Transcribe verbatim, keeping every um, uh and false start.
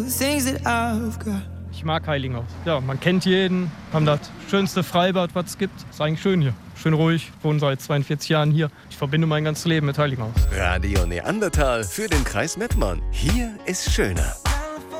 Ich mag Heiligenhaus. Ja, man kennt jeden, haben das schönste Freibad, was es gibt. Ist eigentlich schön hier. Schön ruhig, wohne seit zweiundvierzig Jahren hier. Ich verbinde mein ganzes Leben mit Heiligenhaus. Radio Neandertal für den Kreis Mettmann. Hier ist schöner.